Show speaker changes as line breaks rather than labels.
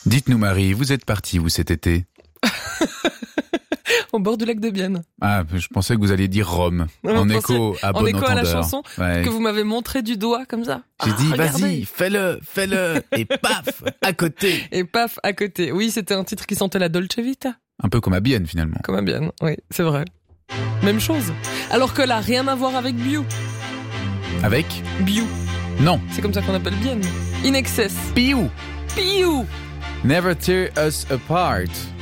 Dites-nous Marie, vous êtes partie où cet été ?
Au bord du lac de Bienne.
Ah, je pensais que vous alliez dire Rome. En écho à bon entendeur.
À la chanson
ouais.
que vous m'avez montré du doigt comme ça.
J'ai dit,
regardez.
vas-y, fais-le, et paf, à côté.
Et paf, à côté. Oui, c'était un titre qui sentait la Dolce Vita.
Un peu comme à Bienne finalement.
Comme à Bienne, oui, c'est vrai. Même chose. Alors que là, rien à voir avec Biou.
Avec ?
Biou.
Non.
C'est comme ça qu'on appelle Bienne. In Excess.
Piou.
Piou.
Never tear us apart.